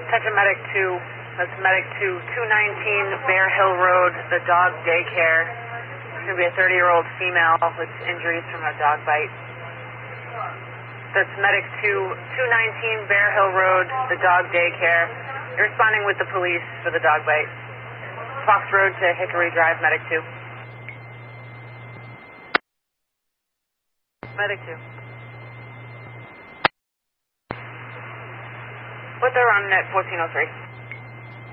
Attention Medic 2. That's Medic 2. 219 Bear Hill Road, the dog daycare. It's going to be a 30-year-old female with injuries from a dog bite. That's Medic 2. 219 Bear Hill Road, the dog daycare. You're responding with the police for the dog bite. Fox Road to Hickory Drive, Medic 2. Medic 2. What they're on at 1403?